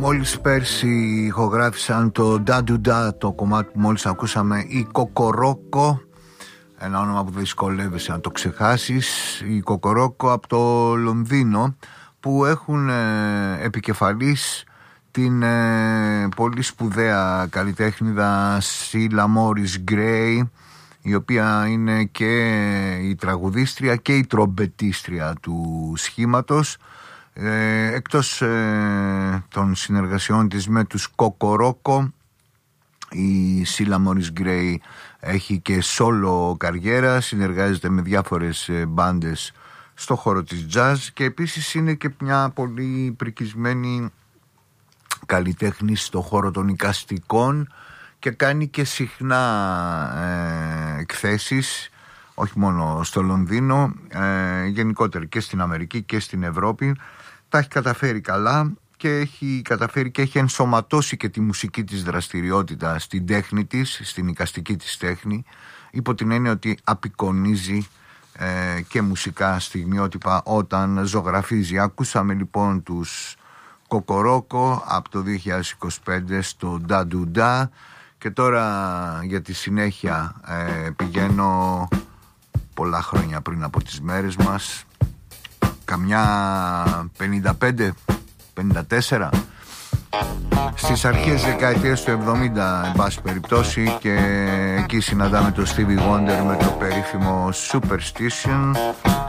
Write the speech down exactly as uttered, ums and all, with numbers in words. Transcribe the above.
Μόλις πέρσι ηχογράφησαν το Da Du Da, το κομμάτι που μόλις ακούσαμε, η Κοκορόκο, ένα όνομα που δυσκολεύεσαι να το ξεχάσεις, η Κοκορόκο από το Λονδίνο, που έχουν ε, επικεφαλής την ε, πολύ σπουδαία καλλιτέχνηδα Σίλα Μόρις Γκρέι, η οποία είναι και η τραγουδίστρια και η τρομπετίστρια του σχήματος. Ε, εκτός ε, των συνεργασιών της με τους Κοκορόκο, η Σίλα Μόρις Γκρέι έχει και solo καριέρα, συνεργάζεται με διάφορες ε, μπάντες στο χώρο της jazz και επίσης είναι και μια πολύ πρικισμένη καλλιτέχνη στο χώρο των εικαστικών και κάνει και συχνά ε, εκθέσεις, όχι μόνο στο Λονδίνο, ε, γενικότερα και στην Αμερική και στην Ευρώπη. Τα έχει καταφέρει καλά και έχει καταφέρει και έχει ενσωματώσει και τη μουσική της δραστηριότητα στην τέχνη της, στην εικαστική της τέχνη, υπό την έννοια ότι απεικονίζει ε, και μουσικά στιγμιότυπα όταν ζωγραφίζει. Ακούσαμε λοιπόν τους Κοκορόκο από το δύο χιλιάδες είκοσι πέντε στο Da Du Da και τώρα για τη συνέχεια ε, πηγαίνω πολλά χρόνια πριν από τις μέρες μας, καμιά πενήντα πέντε πενήντα τέσσερα, στις αρχές δεκαετίας του εβδομήντα εν πάση περιπτώσει, και εκεί συναντάμε το Stevie Wonder με το περίφημο Superstition.